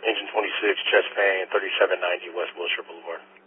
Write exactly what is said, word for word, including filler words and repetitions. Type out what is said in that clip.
Engine twenty-six, chest pain, thirty-seven ninety West Wilshire Boulevard.